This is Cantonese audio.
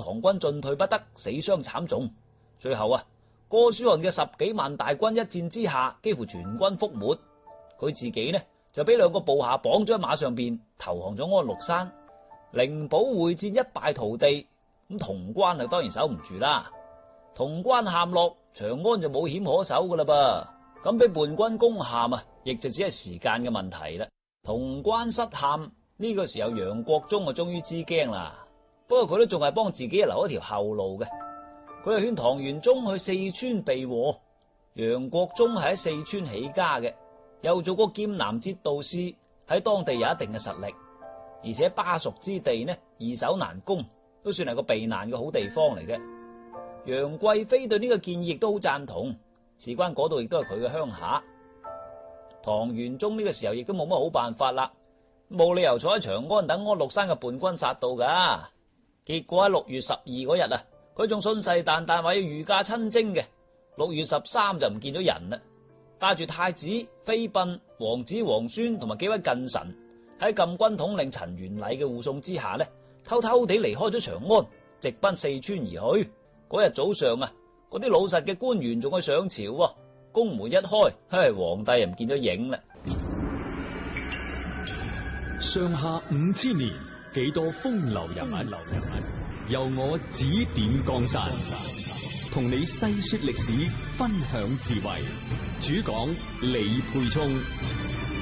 唐軍進退不得，死傷慘重。最後哥舒翰嘅10幾萬大軍一戰之下，幾乎全軍覆沒。佢自己呢就俾2個部下綁咗喺馬上邊，投降咗安祿山。靈寶會戰一敗塗地，咁潼關當然守唔住啦。潼關陷落，長安就冇險可守噶啦噃。咁俾叛軍攻陷亦就只係時間嘅問題啦。潼關失陷，呢個時候楊國忠終於知驚啦。不過佢都仲係幫自己留一條後路嘅。佢係勸唐玄宗去四川避禍。楊國忠係喺四川起家嘅，又做過劍南節度使，喺當地有一定嘅實力。而且巴蜀之地呢，易守難攻，都算係個避難嘅好地方嚟嘅。楊貴妃對呢個建議亦都好贊同，事關嗰度亦都係佢嘅鄉下。唐玄宗呢個時候亦都冇乜好辦法啦，冇理由坐喺長安等安祿山嘅叛軍殺到噶。結果喺6月12嗰日佢仲信誓旦旦話要御駕親征嘅。6月13就唔見咗人啦，帶住太子、妃嬪、王子、皇孫同埋幾位近臣，喺禁軍統領陳元禮嘅護送之下呢，偷偷地離開咗長安，直奔四川而去。嗰日早上嗰啲老實嘅官員仲去上朝，宮門一開，皇帝又唔見咗影啦。 上下5000年，幾多風流人物，由我指點江山，同你細說歷史，分享智慧。主講李沛聰。